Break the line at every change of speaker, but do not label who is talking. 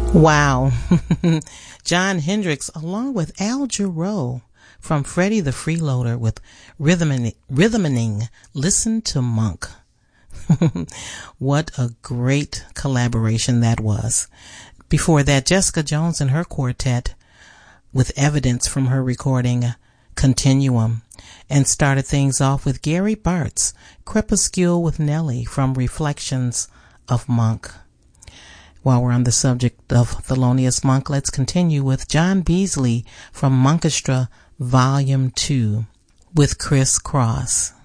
Wow. Jon Hendricks along with Al Jarreau from Freddie the Freeloader with Rhythming Listen to Monk. What a great collaboration that was. Before that, Jessica Jones and her quartet with Evidence from her recording Continuum, and started things off with Gary Bart's Crepuscule with Nellie from Reflections of Monk. While we're on the subject of Thelonious Monk, let's continue with John Beasley from Monkestra Volume 2 with Criss Cross.